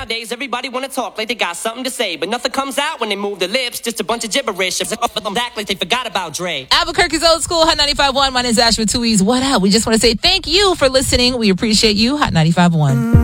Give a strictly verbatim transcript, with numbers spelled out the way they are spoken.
Nowadays, everybody wanna talk like they got something to say, but nothing comes out when they move their lips. Just a bunch of gibberish. Act like they forgot about Dre. Albuquerque's Old School, Hot ninety-five point one. My name is Ash with two E's. What up? We just want to say thank you for listening. We appreciate you. Hot ninety-five point one.